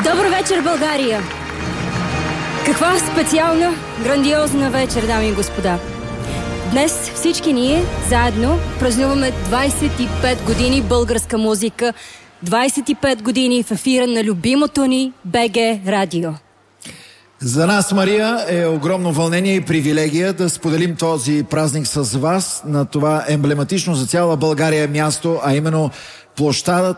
Добър вечер, България! Каква специална, грандиозна вечер, дами и господа! Днес всички ние заедно празнуваме 25 години българска музика, 25 години в ефира на любимото ни БГ Радио. За нас, Мария, е огромно вълнение и привилегия да споделим този празник с вас на това емблематично за цяла България място, а именно площадът